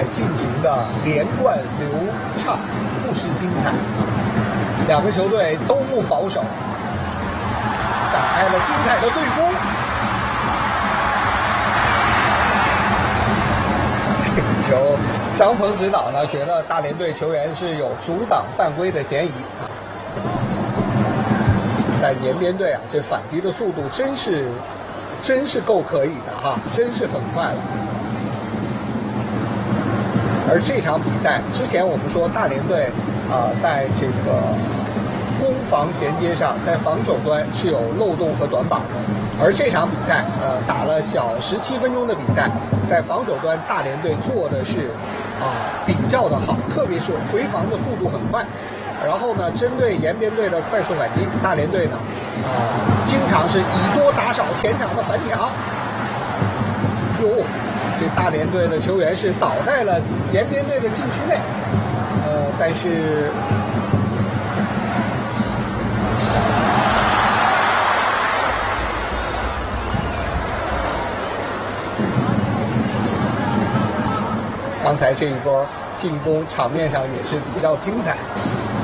赛进行的连贯流畅，不失精彩。两个球队都不保守，展开了精彩的对攻。这个球，张鹏指导呢觉得大连队球员是有阻挡犯规的嫌疑啊。但延边队啊，这反击的速度真是够可以的哈，真是很快了。而这场比赛之前我们说大连队在这个攻防衔接上，在防守端是有漏洞和短板的。而这场比赛打了小17分钟的比赛，在防守端大连队做的是比较的好，特别是回防的速度很快。然后呢，针对延边队的快速反击，大连队呢经常是以多打少，前场的反抢。这大连队的球员是倒在了延边队的禁区内，但是刚才这一波进攻场面上也是比较精彩。